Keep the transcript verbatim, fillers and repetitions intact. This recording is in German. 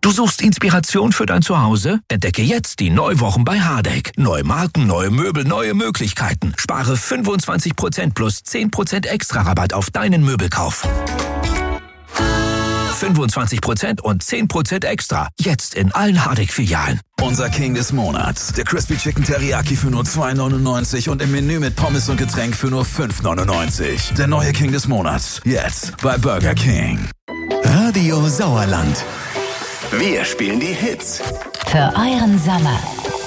Du suchst Inspiration für dein Zuhause? Entdecke jetzt die Neuwochen bei Hardegg. Neue Marken, neue Möbel, neue Möglichkeiten. Spare fünfundzwanzig Prozent plus zehn Prozent extra Rabatt auf deinen Möbelkauf. fünfundzwanzig Prozent und zehn Prozent extra. Jetzt in allen Hardegg-Filialen. Unser King des Monats. Der Crispy Chicken Teriyaki für nur zwei neunundneunzig und im Menü mit Pommes und Getränk für nur fünf neunundneunzig. Der neue King des Monats. Jetzt bei Burger King. Radio Sauerland. Wir spielen die Hits. Für euren Sommer.